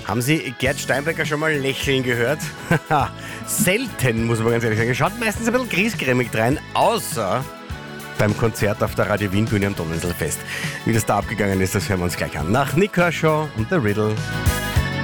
Haben Sie Gerd Steinbecker schon mal lächeln gehört? Selten, muss man ganz ehrlich sagen. Er schaut meistens ein bisschen griesgrämig rein, außer beim Konzert auf der Radio Wien Bühne am Donauinselfest. Wie das da abgegangen ist, das hören wir uns gleich an. Nach Nick Kershaw und The Riddle.